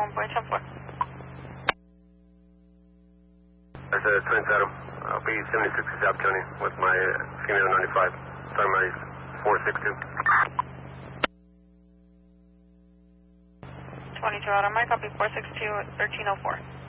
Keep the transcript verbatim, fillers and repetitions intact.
one point one four. That's a Twin Saddle. I'll be seventy-six to South County with my uh, female ninety-five. Sorry, my four six two. twenty-two out on my copy, four six two, thirteen oh four.